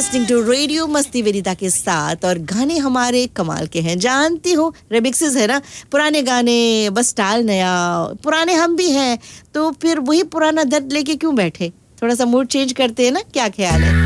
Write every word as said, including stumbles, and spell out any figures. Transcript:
Listening two radio मस्ती विनीता के साथ और गाने हमारे कमाल के हैं, जानती हो रिमिक्सेस है ना, पुराने गाने बस स्टाइल नया, पुराने हम भी हैं तो फिर वही पुराना दर्द लेके क्यों बैठे, थोड़ा सा मूड चेंज करते हैं ना, क्या ख्याल है?